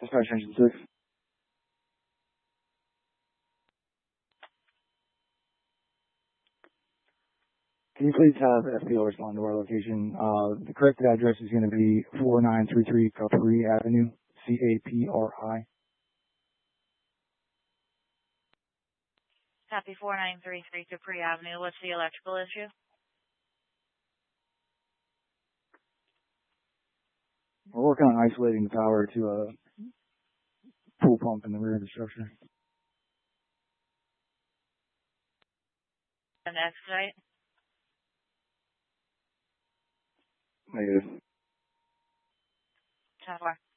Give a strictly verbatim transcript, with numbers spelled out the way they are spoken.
Dispatch engine six. Can you please have F P O respond to our location? Uh, the correct address is going to be four nine three three Capri Avenue, C A P R I. Copy four nine three three Capri Avenue. What's the electrical issue? We're working on isolating the power to a pool pump in the rear of the structure. An expedite? Negative. ten four.